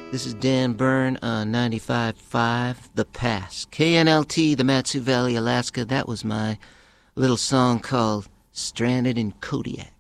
This is Dan Byrne on 95.5 The Pass. KNLT, the Matsu Valley, Alaska. That was my little song called Stranded in Kodiak.